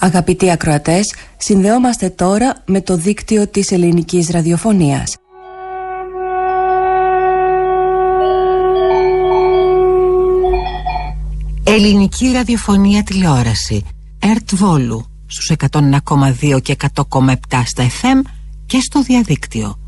Αγαπητοί ακροατές, συνδεόμαστε τώρα με το δίκτυο της ελληνικής ραδιοφωνίας. Ελληνική ραδιοφωνία τηλεόραση ΕΡΤ Βόλου στους 101,2 και 100,7 στα FM και στο διαδίκτυο